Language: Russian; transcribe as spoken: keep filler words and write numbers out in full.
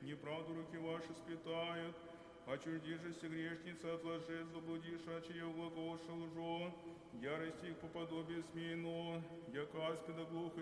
неправду руки ваши сплетают. Отчуждившись грешница, отложи, заблудиша, чье глаголша лжо, ярости их по подобию смену, яка спеда глухо